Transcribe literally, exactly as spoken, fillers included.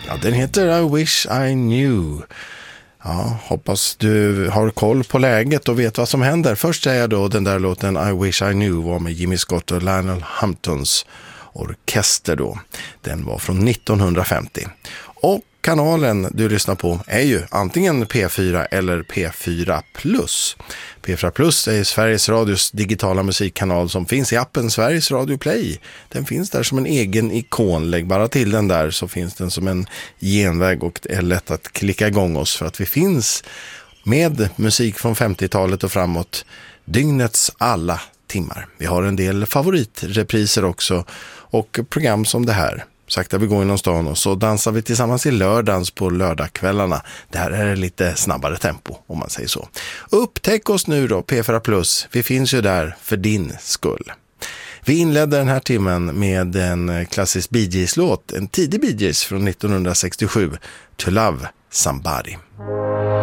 Ja, den heter I Wish I Knew. Ja, hoppas du har koll på läget och vet vad som händer. Först är jag då den där låten I Wish I Knew var med Jimmy Scott och Lionel Hamptons orkester då. Den var från nittonhundrafemtio. Och kanalen du lyssnar på är ju antingen P fyra eller P fyra plus. P fyra plus är Sveriges Radios digitala musikkanal som finns i appen Sveriges Radio Play. Den finns där som en egen ikon. Lägg bara till den där så finns den som en genväg och det är lätt att klicka igång oss för att vi finns med musik från femtiotalet och framåt dygnets alla timmar. Vi har en del favoritrepriser också och program som det här. Sakta vi går inom stan och så dansar vi tillsammans i lördagens på lördagskvällarna. Det här är lite snabbare tempo om man säger så. Upptäck oss nu då, P fyra plus. Vi finns ju där för din skull. Vi inledde den här timmen med en klassisk Bee Gees-låt, en tidig Bee Gees från nittonhundrasextiosju, To Love Somebody.